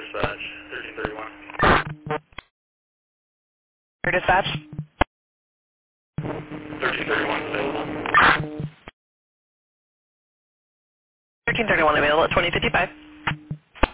dispatch, 1331. Air dispatch. 1331 available. 1331 available at 2055.